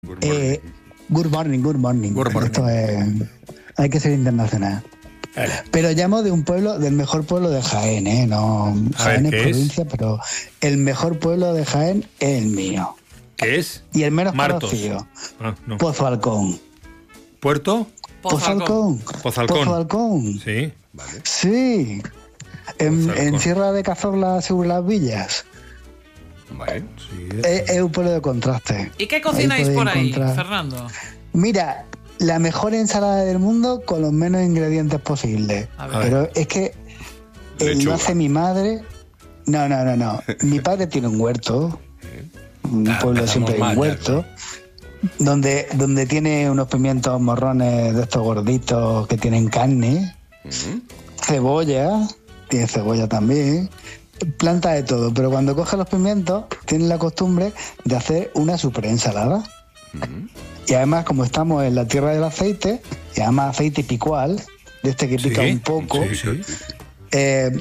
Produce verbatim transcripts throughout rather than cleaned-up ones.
Good morning. Eh, good morning, good morning. Good morning. Esto es... Hay que ser internacional. Vale. Pero llamo de un pueblo, del mejor pueblo de Jaén, ¿eh? No, Jaén ver, es ¿qué provincia, es? pero el mejor pueblo de Jaén es el mío. ¿Qué es? Y el menos Martos. conocido, Ah, no. Pozo Alcón. ¿Puerto? Pozalcón. Pozalcón. Pozalcón. Sí. Vale. Sí. En, Pozalcón. en Sierra de Cazorla, sobre las villas. Vale. Sí. Es, es un pueblo de contraste. ¿Y qué cocináis Ahí por podéis ahí, encontrar- Fernando? Mira, la mejor ensalada del mundo con los menos ingredientes posibles. A ver. Pero es que eh, Lechuga. lo hace mi madre. No, no, no, no. Mi padre tiene un huerto. Un Ah, pueblo empezamos siempre hay mal un ya, huerto. Donde, donde tiene unos pimientos morrones de estos gorditos que tienen carne. Ujú. Cebolla. Tiene cebolla también. Planta de todo. Pero cuando coge los pimientos, tiene la costumbre de hacer una super ensalada. Y además, como estamos en la tierra del aceite, y además aceite picual, de este que pica Sí, un poco, sí, sí. eh,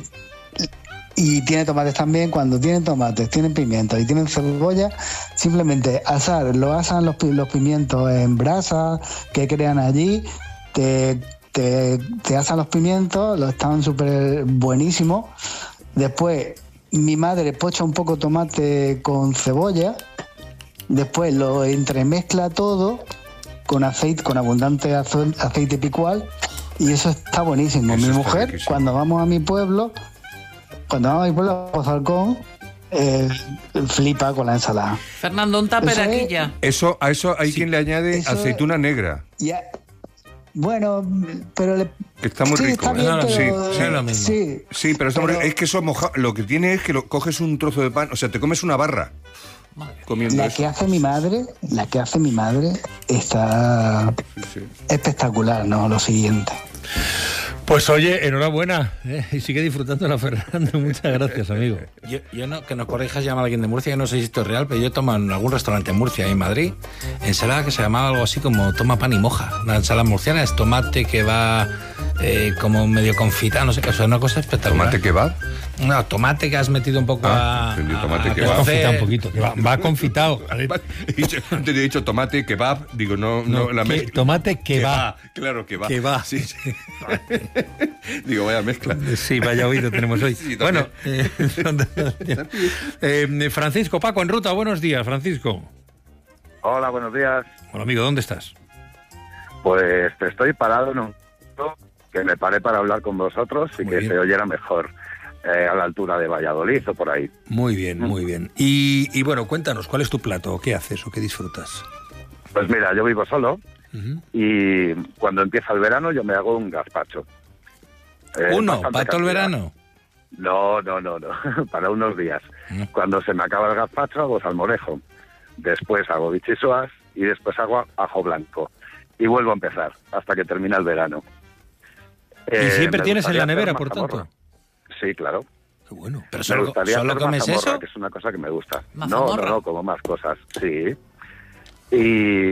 y tiene tomates también. Cuando tienen tomates, tienen pimientos y tienen cebolla, simplemente asar, lo asan los, pi- los pimientos en brasa que crean allí, te, te, te asan los pimientos, los están súper buenísimos. Después, mi madre pocha un poco tomate con cebolla. Después lo entremezcla todo con aceite, con abundante azo- aceite picual, y eso está buenísimo. Eso mi está mujer, riquísimo. cuando vamos a mi pueblo, cuando vamos a mi pueblo, a Pozalcón, eh, flipa con la ensalada. Fernando, un tupper Eso es- aquí ya. Eso, a eso hay Sí. quien le añade Eso- aceituna negra, Ya, bueno, pero le, que está muy sí, rico. está ¿eh? bien, No, no, pero, sí, sí, es lo mismo. sí, Sí, pero, está muy pero rico. Es que eso moja... lo que tiene es que lo... coges un trozo de pan, o sea, te comes una barra comiendo la eso. que hace mi madre, la que hace mi madre está Sí, sí. espectacular, ¿no? Lo siguiente. Pues oye, enhorabuena. ¿eh? Y sigue disfrutando la Fernando. Muchas gracias, amigo. Yo, yo no, que nos corrijas, llama a alguien de Murcia, yo no sé si esto es real, pero yo tomo en algún restaurante en Murcia y en Madrid ensalada que se llamaba algo así como toma pan y moja. Una ensalada murciana es tomate que va eh, como medio confitado, no sé qué, o sea, una cosa espectacular. ¿Tomate kebab? No, tomate que has metido un poco Ah, a... entendí, a- tomate a que Va va. cocer. confitado un poquito. Que va, va confitado. He dicho- Antes he dicho tomate kebab, digo, no, no, No, la que- mezcla. tomate que va. Claro que va. Que va. Sí, sí. Digo, vaya mezcla. Sí, vaya oído tenemos hoy. Sí, bueno, también. eh, eh, Francisco, Paco, en ruta. Buenos días, Francisco. Hola, buenos días. Hola, amigo, ¿dónde estás? Pues te estoy parado en un punto que me paré para hablar con vosotros y Muy que bien. se oyera mejor, eh, a la altura de Valladolid o por ahí. Muy bien, muy bien. Y, y bueno, cuéntanos, ¿cuál es tu plato? ¿Qué haces o qué disfrutas? Pues mira, yo vivo solo Ujú. y cuando empieza el verano yo me hago un gazpacho. Eh, Uno, bastante para todo el cantidad. verano. No, no, no, no, para unos días. Mm. Cuando se me acaba el gazpacho hago salmorejo, después hago bichisuas y después hago ajo blanco. Y vuelvo a empezar hasta que termina el verano. ¿Y Eh, siempre me tienes en la gustaría nevera, hacer por mazamorra. tanto? Sí, claro. Qué bueno. Pero Me solo, gustaría ¿solo hacer comes mazamorra, eso? que es una cosa que me gusta. No, no, ¿Mazamorra? no, como más cosas, sí. Y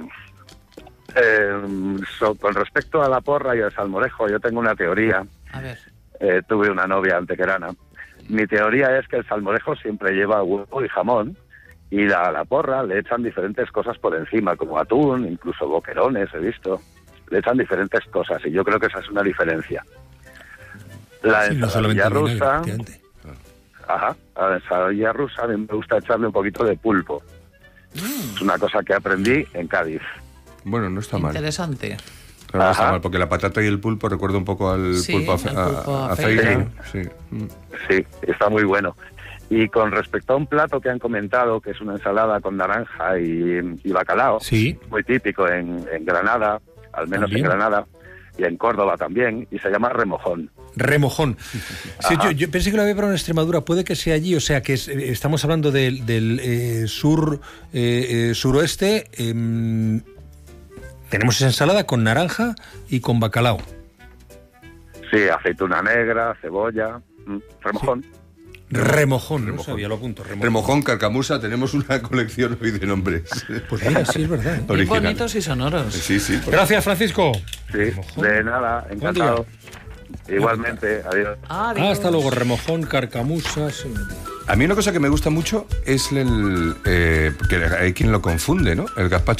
eh, so- con respecto a la porra y al salmorejo, yo tengo una teoría. A ver. Eh, tuve una novia antequerana. Mi teoría es que el salmorejo siempre lleva huevo y jamón, y la, a la porra le echan diferentes cosas por encima, como atún, incluso boquerones, he visto. Le echan diferentes cosas, y yo creo que esa es una diferencia. La Sí, no solamente ensaladilla el vinagre, rusa... efectivamente. Ajá, a la ensaladilla rusa a mí me gusta echarle un poquito de pulpo. Mm, Es una cosa que aprendí en Cádiz. Bueno, no está mal. interesante. Claro, no está Ajá. mal, porque la patata y el pulpo recuerda un poco al Sí, pulpo, afe- al a- pulpo a- aceite. aceite. Sí. Mm. Sí, está muy bueno. Y con respecto a un plato que han comentado, que es una ensalada con naranja y, y bacalao, Sí. muy típico en, en Granada, al menos También. en Granada, y en Córdoba también, y se llama remojón. Remojón. Sí, Ajá. yo, yo pensé que lo había probado en Extremadura, puede que sea allí, o sea que es- eh, estamos hablando del, del, eh, sur eh, eh, suroeste. em, tenemos esa ensalada con naranja y con bacalao. Sí, aceituna negra, cebolla, mm, remojón. Remojón, no Remojón. sabía, lo apunto. Remojón. Remojón, carcamusa, tenemos una colección hoy de nombres. Pues mira, sí, es verdad. ¿eh? Bien Original. bonitos y sonoros. Sí, sí. por- Gracias, Francisco. Sí, Remojón. de nada, encantado. Igualmente, adiós. Ah, Ah, hasta luego, remojón, carcamusa. sí. A mí una cosa que me gusta mucho es el... eh, que hay quien lo confunde, ¿no? El gazpacho